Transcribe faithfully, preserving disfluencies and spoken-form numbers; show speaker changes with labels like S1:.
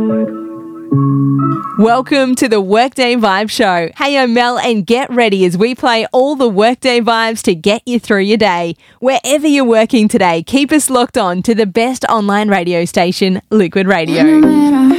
S1: Welcome to the Workday Vibe Show. Hey, I'm Mel, and get ready as we play all the Workday vibes to get you through your day. Wherever you're working today, keep us locked on to the best online radio station, Liquid Radio.